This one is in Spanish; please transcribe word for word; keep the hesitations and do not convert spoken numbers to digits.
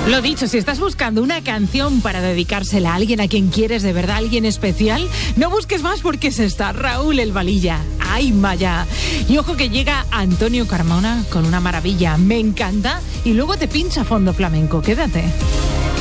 Lo dicho, si estás buscando una canción para dedicársela a alguien a quien quieres de verdad, alguien especial, no busques más porque se está Raúl El Valilla. ¡Ay, Maya! Y ojo que llega Antonio Carmona con una maravilla. Me encanta. Y luego te pincha fondo flamenco. Quédate.